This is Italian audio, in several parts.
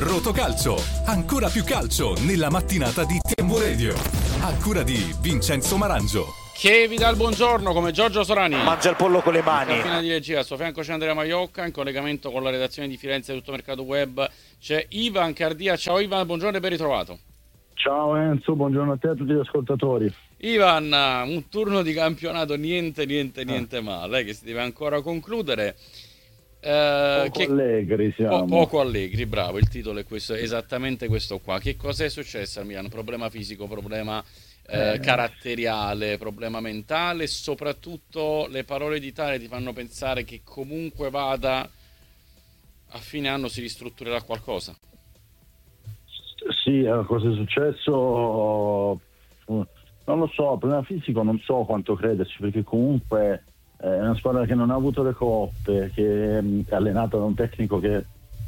Rotocalcio, ancora più calcio nella mattinata di Tempo Radio. A cura di Vincenzo Marangio. Che vi dà il buongiorno come Giorgio Sorani. Mangia il pollo con le mani. In cabina di regia, a suo fianco c'è Andrea Maiocca, in collegamento con la redazione di Firenze di Tutto Mercato Web c'è Ivan Cardia. Ciao Ivan, buongiorno e ben ritrovato. Ciao Enzo, buongiorno a te e a tutti gli ascoltatori. Ivan, un turno di campionato niente male, che si deve ancora concludere. Allegri siamo. Poco allegri, bravo, il titolo è questo, esattamente questo qua. Che cosa è successo al Milan? Problema fisico, problema caratteriale, problema mentale, soprattutto le parole di Tale ti fanno pensare che comunque vada a fine anno si ristrutturerà qualcosa. Sì, cosa è successo? Non lo so, problema fisico non so quanto crederci, perché comunque è una squadra che non ha avuto le coppe, che è allenata da un tecnico che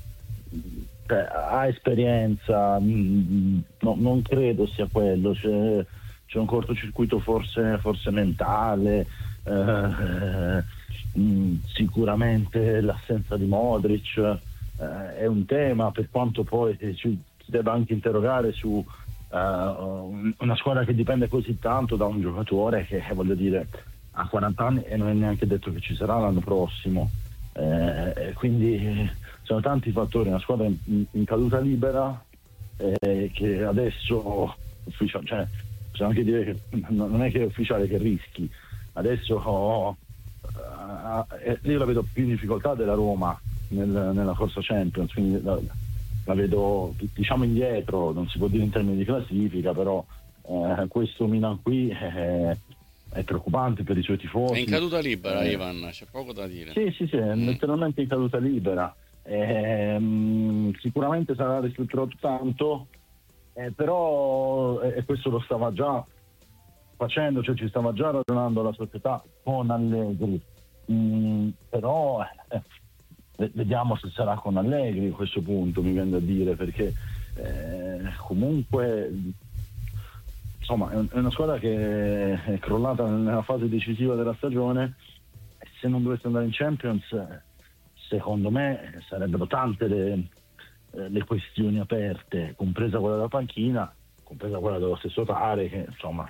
ha esperienza, non credo sia quello, c'è un cortocircuito forse mentale, sicuramente l'assenza di Modric è un tema, per quanto poi ci debba anche interrogare su una squadra che dipende così tanto da un giocatore che, voglio dire, ha 40 anni e non è neanche detto che ci sarà l'anno prossimo, quindi sono tanti fattori. Una squadra in caduta libera che adesso cioè, possiamo anche dire che non è che è ufficiale che rischi adesso, io la vedo più in difficoltà della Roma nella corsa Champions, quindi la vedo diciamo indietro, non si può dire in termini di classifica, però questo Milan qui è preoccupante per i suoi tifosi. È in caduta libera, Ivan, c'è poco da dire. Sì, è letteralmente in caduta libera. Sicuramente sarà ristrutturato tanto, però questo lo stava già facendo, cioè ci stava già ragionando la società con Allegri, però vediamo se sarà con Allegri a questo punto, mi viene da dire, perché comunque insomma è una squadra che è crollata nella fase decisiva della stagione, e se non dovesse andare in Champions secondo me sarebbero tante le questioni aperte, compresa quella della panchina, compresa quella dello stesso Tare, che insomma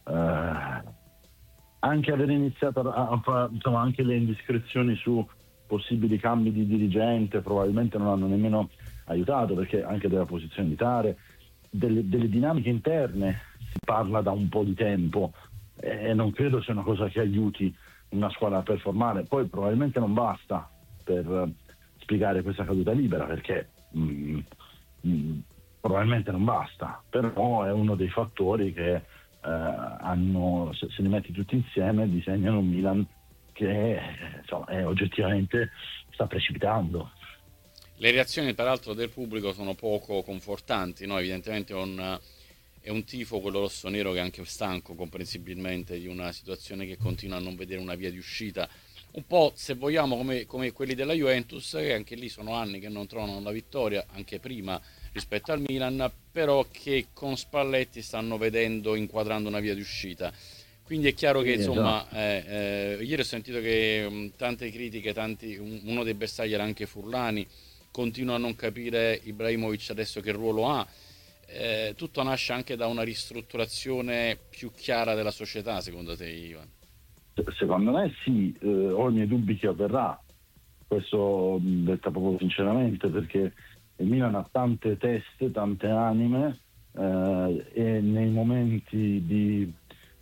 anche aver iniziato insomma anche le indiscrezioni su possibili cambi di dirigente probabilmente non hanno nemmeno aiutato, perché anche della posizione di Tare, delle dinamiche interne si parla da un po' di tempo, e non credo sia una cosa che aiuti una squadra a performare. Poi probabilmente non basta per spiegare questa caduta libera, perché probabilmente non basta, però è uno dei fattori che hanno, se li metti tutti insieme, disegnano un Milan che insomma, oggettivamente sta precipitando. Le reazioni peraltro del pubblico sono poco confortanti, no? Evidentemente è un tifo, quello rossonero, che è anche stanco comprensibilmente di una situazione che continua a non vedere una via di uscita, un po' se vogliamo come quelli della Juventus, che anche lì sono anni che non trovano la vittoria, anche prima rispetto al Milan, però che con Spalletti stanno inquadrando una via di uscita. Quindi è chiaro che insomma ieri ho sentito che tante critiche, uno dei bersagli era anche Furlani, continua a non capire Ibrahimovic adesso che ruolo ha. Tutto nasce anche da una ristrutturazione più chiara della società, secondo te, Ivan? Secondo me sì, ho i miei dubbi che avverrà, questo detta proprio sinceramente, perché il Milan ha tante teste, tante anime, e nei momenti di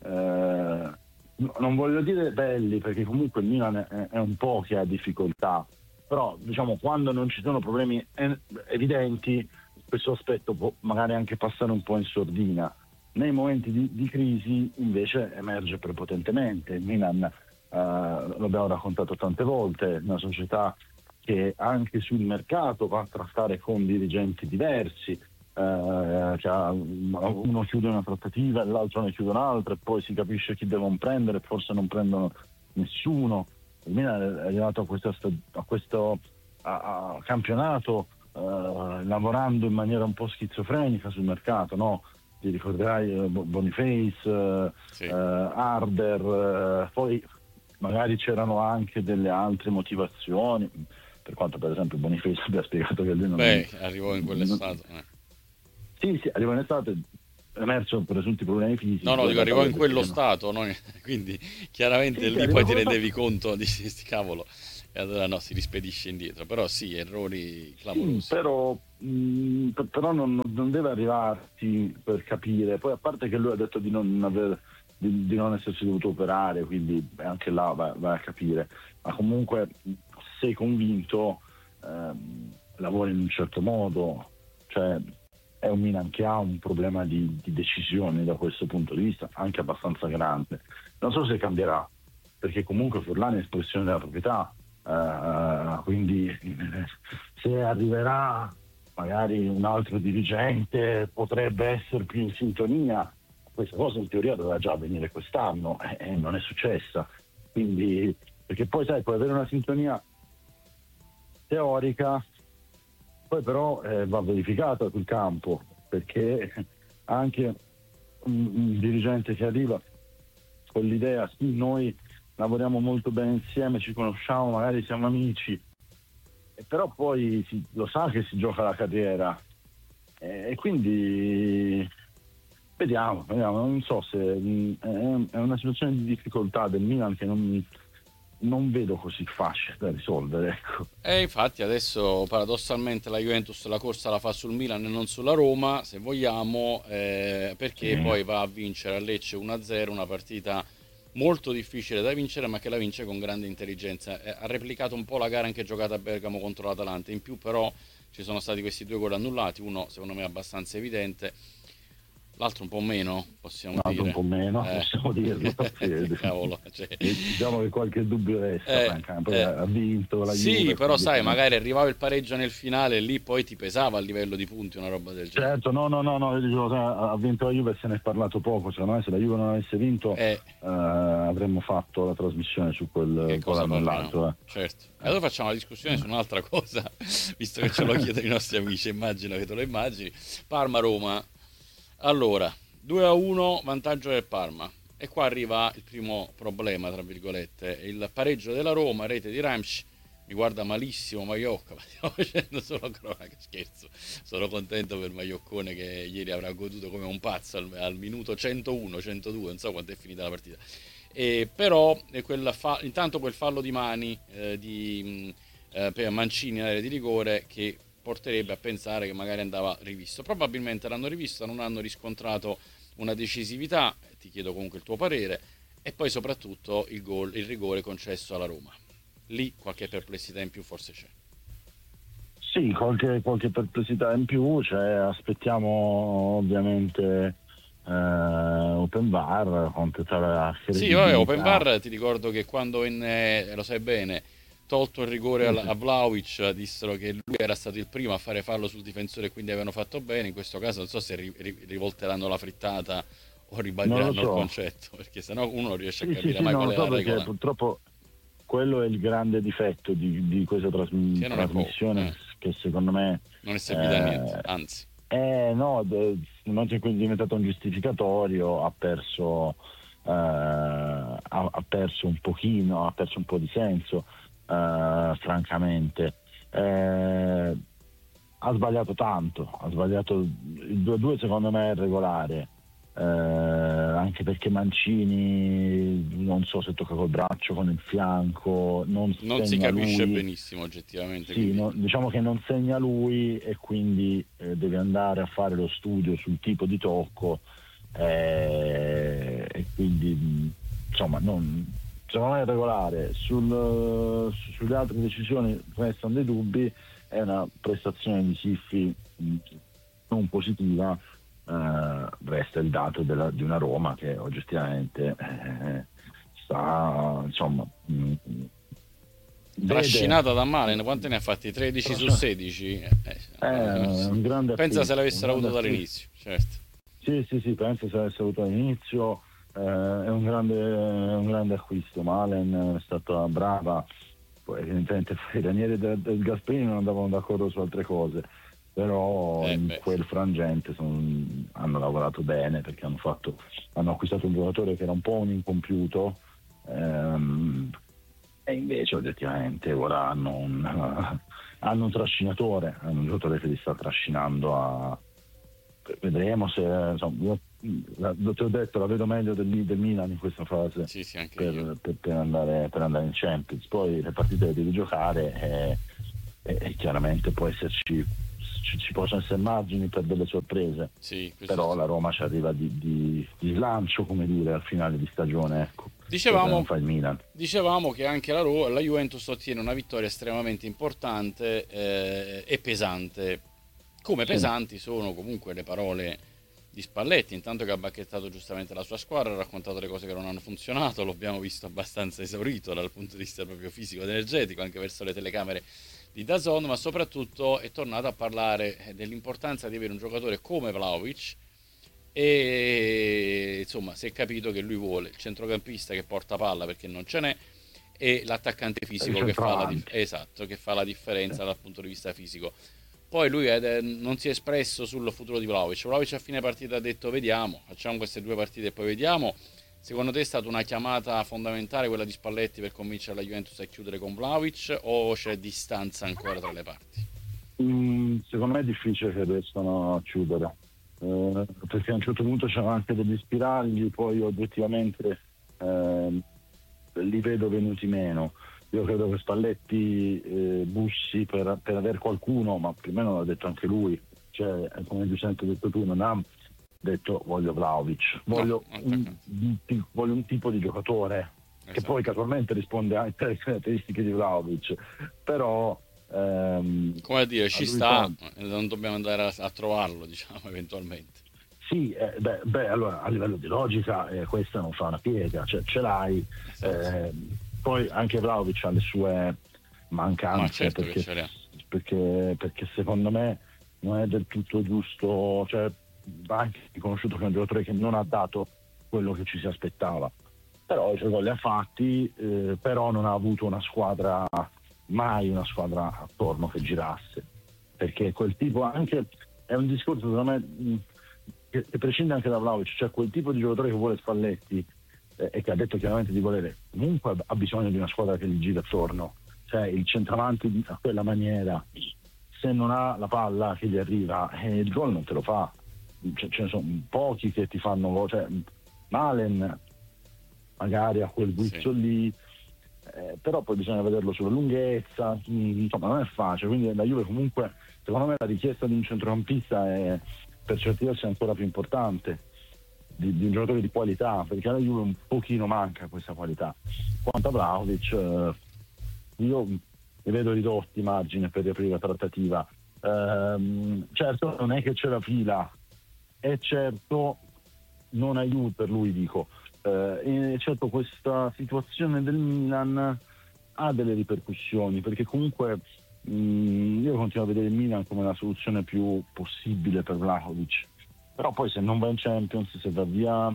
non voglio dire belli, perché comunque il Milan è un po' che ha difficoltà, però diciamo quando non ci sono problemi evidenti questo aspetto può magari anche passare un po' in sordina. Nei momenti di crisi invece emerge prepotentemente. Il Milan, l'abbiamo raccontato tante volte, una società che anche sul mercato va a trattare con dirigenti diversi, cioè uno chiude una trattativa e l'altro ne chiude un'altra, e poi si capisce chi devono prendere, forse non prendono nessuno. Il Milan è arrivato a questo campionato lavorando in maniera un po' schizofrenica sul mercato, no? Ti ricorderai Boniface, sì. Harder, poi magari c'erano anche delle altre motivazioni, per quanto per esempio Boniface abbia spiegato che lui non arrivò in quell'estate. Sì, arrivò in estate, emerso presunti problemi fisici. No, dico arrivò in quello stato, no? Quindi chiaramente lì poi ti rendevi conto di sti cavolo, e allora no, si rispedisce indietro, però sì, errori clamorosi. Sì, però non deve arrivarti per capire, poi a parte che lui ha detto di non essersi dovuto operare, quindi anche là vai a capire, ma comunque sei convinto, lavori in un certo modo, cioè è un Milan che ha un problema di decisioni da questo punto di vista anche abbastanza grande. Non so se cambierà, perché comunque Forlani è espressione della proprietà, quindi se arriverà magari un altro dirigente potrebbe essere più in sintonia. Questa cosa in teoria doveva già avvenire quest'anno e non è successa, quindi, perché poi sai, puoi avere una sintonia teorica, poi però va verificata sul campo, perché anche un dirigente che arriva con l'idea, sì, noi lavoriamo molto bene insieme, ci conosciamo, magari siamo amici, però poi lo sa che si gioca la carriera, e quindi vediamo, non so se è una situazione di difficoltà del Milan che non vedo così facile da risolvere, ecco. E infatti adesso paradossalmente la Juventus la corsa la fa sul Milan e non sulla Roma, se vogliamo, perché poi va a vincere a Lecce 1-0, una partita molto difficile da vincere, ma che la vince con grande intelligenza. Ha replicato un po' la gara anche giocata a Bergamo contro l'Atalanta, in più però ci sono stati questi 2 gol annullati, uno secondo me abbastanza evidente, l'altro un po' meno, possiamo dire. Un po' meno, possiamo dirlo. Cavolo, cioè. Diciamo che qualche dubbio resta, poi ha vinto la sì, Juve, però sai, magari arrivava il pareggio nel finale e lì poi ti pesava a livello di punti una roba del genere. Certo, no, io dico, ha vinto la Juve e se ne è parlato poco, secondo me se la Juve non avesse vinto avremmo fatto la trasmissione su quel gol annullato. Certo. E allora facciamo la discussione su un'altra cosa, visto che ce lo chiedono i nostri amici, immagino che te lo immagini. Parma-Roma. Allora, 2-1, vantaggio del Parma. E qua arriva il primo problema, tra virgolette, il pareggio della Roma, rete di Ramsey. Mi guarda malissimo Maiocca, ma stiamo facendo solo cronaca, scherzo. Sono contento per Maioccone che ieri avrà goduto come un pazzo al minuto 101, 102, non so quanto è finita la partita. Però intanto quel fallo di mani per Mancini in area di rigore che porterebbe a pensare che magari andava rivisto. Probabilmente l'hanno rivisto, non hanno riscontrato una decisività, ti chiedo comunque il tuo parere, e poi soprattutto il rigore concesso alla Roma. Lì qualche perplessità in più forse c'è. Sì, qualche perplessità in più, aspettiamo ovviamente Open VAR, completare la credibilità. Sì, Open VAR, ti ricordo che quando lo sai bene, tolto il rigore a Vlahovic, dissero che lui era stato il primo a fare fallo sul difensore e quindi avevano fatto bene. In questo caso non so se rivolteranno la frittata o ribadiranno il concetto, perché sennò uno non riesce a capire mai qual è la regola. Purtroppo quello è il grande difetto di questa trasmissione, che secondo me non è servita a niente, anzi nel momento in cui è diventato un giustificatorio ha perso un pochino, ha perso un po' di senso. Francamente ha sbagliato tanto, il 2-2 secondo me è regolare, anche perché Mancini non so se tocca col braccio, con il fianco, non si capisce benissimo oggettivamente. Sì, diciamo che non segna lui e quindi deve andare a fare lo studio sul tipo di tocco, e quindi insomma secondo me è regolare. Sulle altre decisioni restano dei dubbi, è una prestazione di Siffi non positiva, resta il dato di una Roma che oggettivamente sta trascinata da male. Quante ne ha fatti? 13 su 16? Un grande pensa se l'avessero avuto dall'inizio, certo. Sì, penso se l'avessero avuto dall'inizio. È un grande acquisto. Malen è stata brava, poi evidentemente i Ranieri del Gasperini non andavano d'accordo su altre cose, però quel frangente hanno lavorato bene, perché hanno acquistato un giocatore che era un po' un incompiuto, E invece oggettivamente ora hanno un trascinatore, hanno un giocatore che li sta trascinando vedremo se insomma, io ti ho detto, la vedo meglio del Milan in questa fase. Sì, anche io. Per andare in Champions. Poi le partite le devi giocare e chiaramente ci possono essere margini per delle sorprese, però la Roma ci arriva di slancio, come dire, al finale di stagione, ecco. Dicevamo che anche la Juventus ottiene una vittoria estremamente importante e pesante. Come pesanti sono comunque le parole di Spalletti, intanto che ha bacchettato giustamente la sua squadra, ha raccontato le cose che non hanno funzionato, lo abbiamo visto abbastanza esaurito dal punto di vista proprio fisico ed energetico, anche verso le telecamere di DAZN, ma soprattutto è tornato a parlare dell'importanza di avere un giocatore come Vlahovic e insomma si è capito che lui vuole il centrocampista che porta palla perché non ce n'è e l'attaccante fisico che fa la differenza dal punto di vista fisico. Poi lui non si è espresso sul futuro di Vlahovic. Vlahovic a fine partita ha detto vediamo, facciamo queste 2 partite e poi vediamo. Secondo te è stata una chiamata fondamentale quella di Spalletti per convincere la Juventus a chiudere con Vlahovic o c'è distanza ancora tra le parti? Secondo me è difficile che riescano a chiudere, perché a un certo punto c'erano anche degli spiragli, poi oggettivamente li vedo venuti meno. Io credo che Spalletti bussi per aver qualcuno, ma più o meno l'ha detto anche lui, cioè come giustamente hai detto tu, non ha detto voglio Vlahovic, voglio un tipo di giocatore che poi casualmente risponde anche alle caratteristiche di Vlahovic, però come a dire ci sta, non dobbiamo andare a trovarlo, diciamo, eventualmente. Sì, allora a livello di logica questa non fa una piega, cioè ce l'hai. Poi anche Vlahovic ha le sue mancanze, perché secondo me non è del tutto giusto, cioè va anche riconosciuto che è un giocatore che non ha dato quello che ci si aspettava, però i suoi gol li ha fatti, però non ha avuto mai una squadra attorno che girasse, perché quel tipo anche è un discorso secondo me che prescinde anche da Vlahovic, cioè quel tipo di giocatore che vuole Spalletti e che ha detto chiaramente di volere, comunque ha bisogno di una squadra che gli gira attorno, cioè il centravanti a quella maniera, se non ha la palla che gli arriva il gol non te lo fa, ce ne sono pochi che ti fanno gol, cioè Malen magari ha quel guizzo lì, però poi bisogna vederlo sulla lunghezza, insomma non è facile, quindi la Juve comunque secondo me la richiesta di un centrocampista è per certi versi ancora più importante di un giocatore di qualità, perché alla Juve un pochino manca questa qualità. Quanto a Vlahovic io ne vedo ridotti i margini per riaprire la trattativa, certo non è che c'è la fila e certo non aiuta per lui, dico, e certo questa situazione del Milan ha delle ripercussioni, perché comunque io continuo a vedere il Milan come la soluzione più possibile per Vlahovic, però poi se non va in Champions, se va via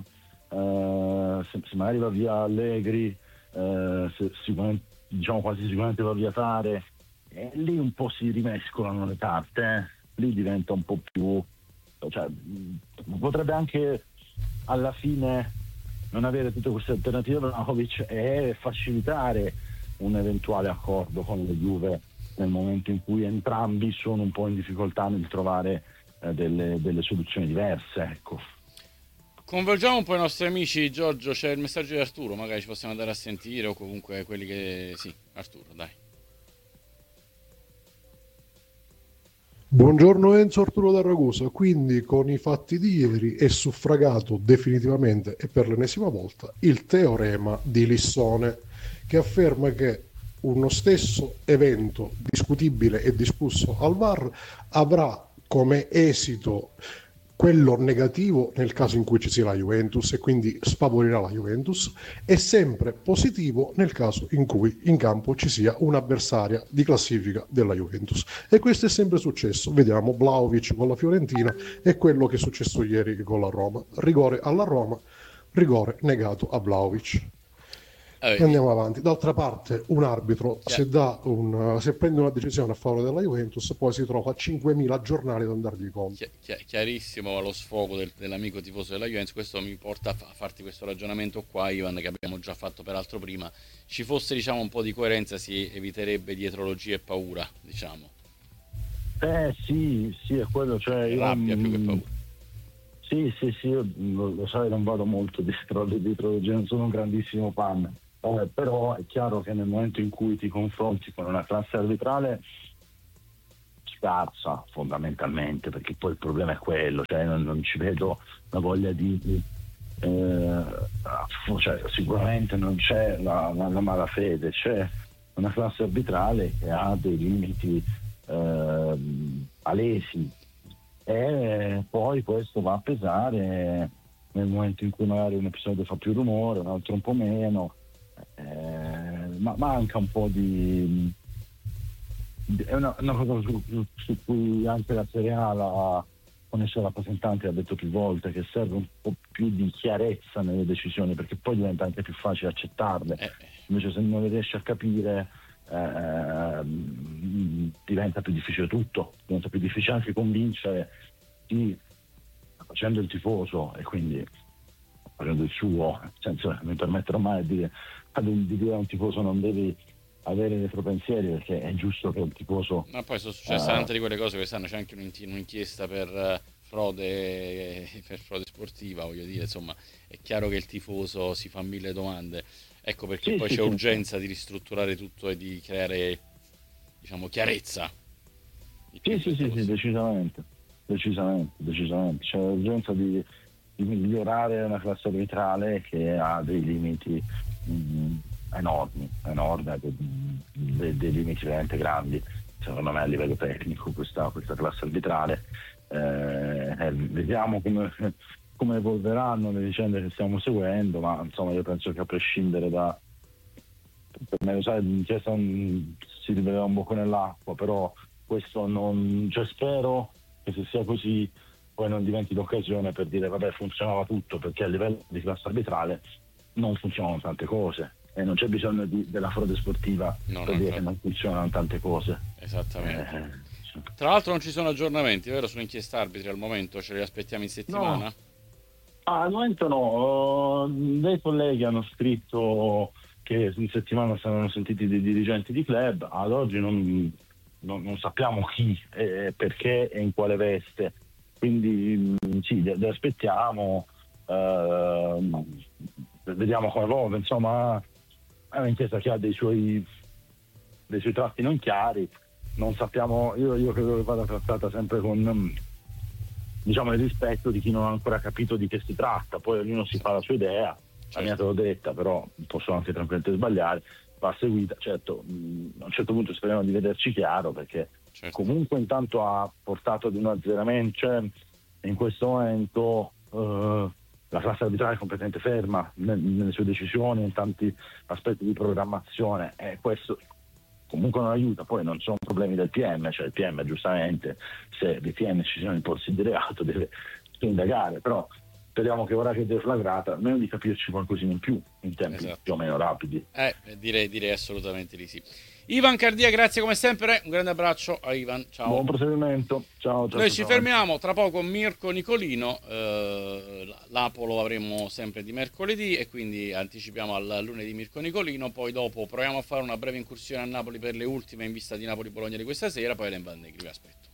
se magari va via Allegri, diciamo quasi sicuramente va via Tare, lì un po' si rimescolano le carte, lì diventa un po' più, cioè potrebbe anche alla fine non avere tutte queste alternative Vlahovic e facilitare un eventuale accordo con le Juve nel momento in cui entrambi sono un po' in difficoltà nel trovare delle soluzioni diverse, ecco. Convolgiamo un po' i nostri amici. Giorgio, c'è il messaggio di Arturo, magari ci possiamo andare a sentire, o comunque quelli che... Sì, Arturo, dai. Buongiorno Enzo, Arturo da Ragusa. Quindi con i fatti di ieri è suffragato definitivamente e per l'ennesima volta il teorema di Lissone, che afferma che uno stesso evento discutibile e discusso al VAR avrà come esito quello negativo nel caso in cui ci sia la Juventus e quindi sfavorirà la Juventus, e sempre positivo nel caso in cui in campo ci sia un'avversaria di classifica della Juventus. E questo è sempre successo. Vediamo Vlahovic con la Fiorentina e quello che è successo ieri con la Roma. Rigore alla Roma, rigore negato a Vlahovic. e andiamo avanti. D'altra parte, un arbitro, se prende una decisione a favore della Juventus, poi si trova 5.000 giornali da andargli contro. Chiarissimo lo sfogo dell'amico tifoso della Juventus. Questo mi porta a farti questo ragionamento qua, Ivan, che abbiamo già fatto peraltro prima. Ci fosse, diciamo, un po' di coerenza, si eviterebbe dietrologia e paura, diciamo. Sì, è quello, cioè rabbia più che paura. Sì, io lo sai, non vado molto dietro le dietrologie, non sono un grandissimo fan. Però è chiaro che nel momento in cui ti confronti con una classe arbitrale scarsa fondamentalmente, perché poi il problema è quello, cioè non ci vedo la voglia cioè, sicuramente non c'è la malafede, c'è una classe arbitrale che ha dei limiti palesi, e poi questo va a pesare nel momento in cui magari un episodio fa più rumore, un altro un po' meno. Ma manca un po' è una cosa su cui anche la Serie A, con il suo rappresentante, ha detto più volte che serve un po' più di chiarezza nelle decisioni, perché poi diventa anche più facile accettarle. Invece se non le riesci a capire diventa più difficile tutto, diventa più difficile anche convincere chi sta facendo il tifoso e quindi facendo il suo, senza mi permetterò mai di dire a un tifoso non devi avere retropensieri, perché è giusto che il tifoso... Ma poi sono successe tante di quelle cose quest'anno, c'è anche un'inchiesta per frode sportiva, voglio dire, insomma, è chiaro che il tifoso si fa mille domande, ecco perché poi c'è urgenza di ristrutturare tutto e di creare, diciamo, chiarezza. Sì, decisamente, c'è urgenza di migliorare una classe arbitrale che ha dei limiti enormi, dei limiti veramente grandi, secondo me, a livello tecnico, questa classe arbitrale. Vediamo come evolveranno le vicende che stiamo seguendo, ma insomma io penso che a prescindere per me, lo sai, l'inchiesta si rivelerà un buco nell'acqua, però questo spero che se sia così poi non diventi l'occasione per dire vabbè, funzionava tutto, perché a livello di classe arbitrale non funzionano tante cose e non c'è bisogno della frode sportiva per dire che non funzionano tante cose. Esattamente. Tra l'altro non ci sono aggiornamenti, vero, sull'inchiesta arbitri al momento? Ce li aspettiamo in settimana? No. Al momento no. Dei colleghi hanno scritto che in settimana saranno sentiti dei dirigenti di club, ad oggi non sappiamo chi, perché e in quale veste, quindi sì, li aspettiamo, vediamo come evolve. Insomma, è un'inchiesta che ha dei suoi tratti non chiari, non sappiamo. Io credo che vada trattata sempre con, diciamo, il rispetto di chi non ha ancora capito di che si tratta. Poi ognuno si fa la sua idea, la mia te l'ho detta, però posso anche tranquillamente sbagliare, va seguita. Certo, a un certo punto speriamo di vederci chiaro, perché comunque intanto ha portato ad un azzeramento, cioè in questo momento la classe arbitrale è completamente ferma nelle sue decisioni, in tanti aspetti di programmazione, e questo comunque non aiuta. Poi non sono problemi del PM, cioè il PM giustamente, se dei PM ci sono impulsi di reato, deve indagare, però speriamo che ora che è deflagrata almeno di capirci qualcosina in più in tempi più o meno rapidi. Direi assolutamente di sì. Ivan Cardia, grazie come sempre, un grande abbraccio a Ivan, ciao. Buon proseguimento, ciao. Noi ci fermiamo, tra poco Mirko Nicolino, l'Apolo avremo sempre di mercoledì e quindi anticipiamo al lunedì Mirko Nicolino, poi dopo proviamo a fare una breve incursione a Napoli per le ultime in vista di Napoli-Bologna di questa sera, poi Elen Van Negri, vi aspetto.